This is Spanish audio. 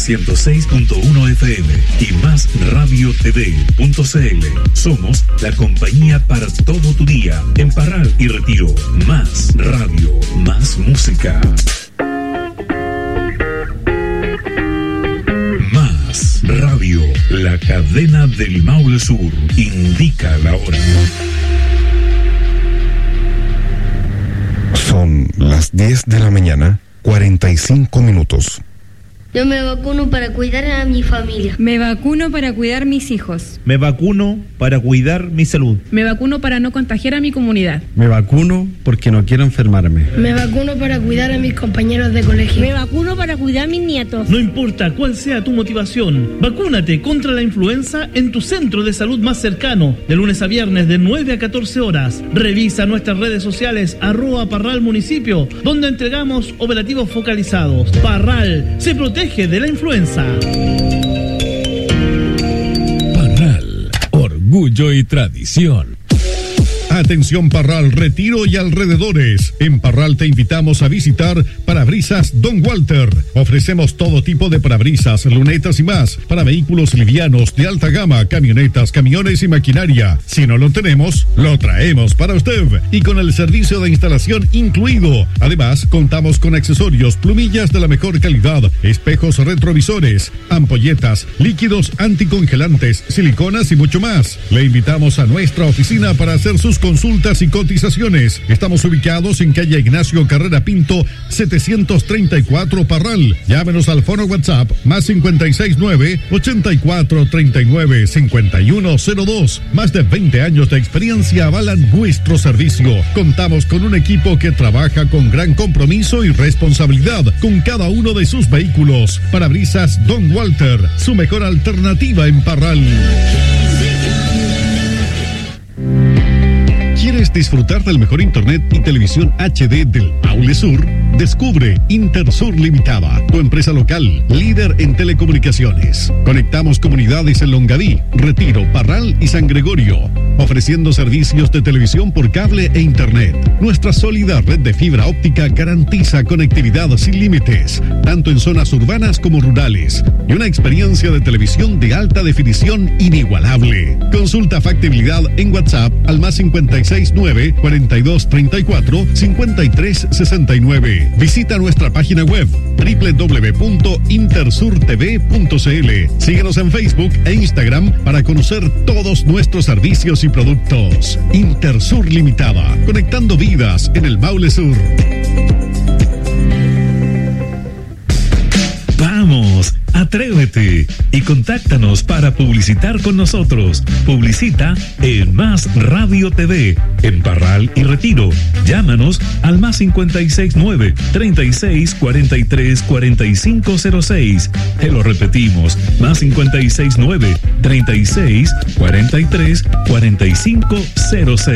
106.1 FM y Más Radio TV.cl. Somos la compañía para todo tu día en Parral y Retiro. Más radio, más música. Más radio, la cadena del Maule Sur, indica la hora. Son las 10 de la mañana, 45 minutos. Yo me vacuno para cuidar a mi familia. Me vacuno para cuidar mis hijos. Me vacuno para cuidar mi salud. Me vacuno para no contagiar a mi comunidad. Me vacuno porque no quiero enfermarme. Me vacuno para cuidar a mis compañeros de colegio. Me vacuno para cuidar a mis nietos. No importa cuál sea tu motivación, vacúnate contra la influenza en tu centro de salud más cercano, de lunes a viernes de 9 a 14 horas. Revisa nuestras redes sociales @Parral Municipio, donde entregamos operativos focalizados. Parral se protege de la influenza. Parral, orgullo y tradición. Atención Parral, Retiro y alrededores. En Parral te invitamos a visitar Parabrisas Don Walter. Ofrecemos todo tipo de parabrisas, lunetas y más para vehículos livianos de alta gama, camionetas, camiones y maquinaria. Si no lo tenemos, lo traemos para usted y con el servicio de instalación incluido. Además, contamos con accesorios, plumillas de la mejor calidad, espejos retrovisores, ampolletas, líquidos anticongelantes, siliconas y mucho más. Le invitamos a nuestra oficina para hacer sus consultas y cotizaciones. Estamos ubicados en calle Ignacio Carrera Pinto, 734 Parral. Llámenos al fono WhatsApp más 569-8439-5102. Más de 20 años de experiencia avalan nuestro servicio. Contamos con un equipo que trabaja con gran compromiso y responsabilidad con cada uno de sus vehículos. Parabrisas Don Walter, su mejor alternativa en Parral. ¿Quieres disfrutar del mejor internet y televisión HD del Maule Sur? Descubre Intersur Limitada, tu empresa local, líder en telecomunicaciones. Conectamos comunidades en Longadí, Retiro, Parral y San Gregorio, ofreciendo servicios de televisión por cable e internet. Nuestra sólida red de fibra óptica garantiza conectividad sin límites, tanto en zonas urbanas como rurales, y una experiencia de televisión de alta definición inigualable. Consulta factibilidad en WhatsApp al más 569-4234-5369. Visita nuestra página web www.intersurtv.cl. Síguenos en Facebook e Instagram para conocer todos nuestros servicios y productos. Intersur Limitada, conectando vidas en el Maule Sur. Vamos, atrévete y contáctanos para publicitar con nosotros. Publicita en Más Radio TV, en Parral y Retiro. Llámanos al más 569-3643-4506. Te lo repetimos, más 569-3643-4506.